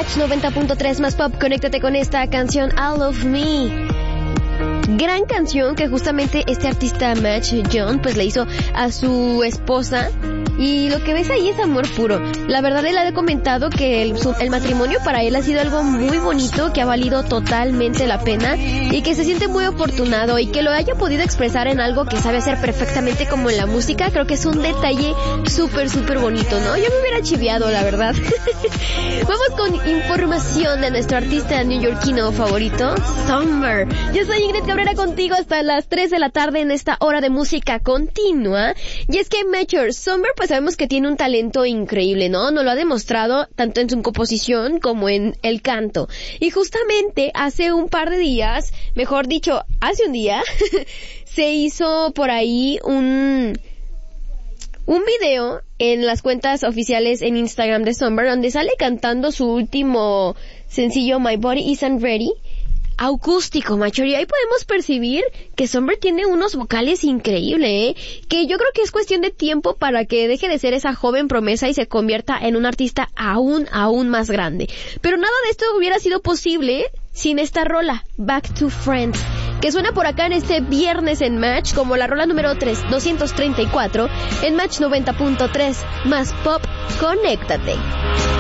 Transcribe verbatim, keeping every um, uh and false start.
Match noventa punto tres más pop, conéctate con esta canción I Love Me. Gran canción que justamente este artista Match, John, pues le hizo a su esposa. Y lo que ves ahí es amor puro. La verdad, él ha comentado que el, su, el matrimonio para él ha sido algo muy bonito, que ha valido totalmente la pena y que se siente muy afortunado, y que lo haya podido expresar en algo que sabe hacer perfectamente como en la música. Creo que es un detalle súper, súper bonito, ¿no? Yo me hubiera chiviado, la verdad. Vamos con información de nuestro artista neoyorquino favorito, Summer. Yo soy Ingrid Cabrera contigo hasta las tres de la tarde en esta hora de música continua. Y es que Major Summer, pues sabemos que tiene un talento increíble, ¿no? Nos lo ha demostrado tanto en su composición como en el canto. Y justamente hace un par de días, mejor dicho, hace un día, se hizo por ahí un... un video en las cuentas oficiales en Instagram de Summer, donde sale cantando su último sencillo, My Body Isn't Ready, acústico, macho, y ahí podemos percibir que Summer tiene unos vocales increíbles, ¿eh? Que yo creo que es cuestión de tiempo para que deje de ser esa joven promesa y se convierta en un artista aún, aún más grande. Pero nada de esto hubiera sido posible sin esta rola, Back to Friends, que suena por acá en este viernes en Match como la rola número tres, doscientos treinta y cuatro, en Match noventa punto tres, más pop, conéctate.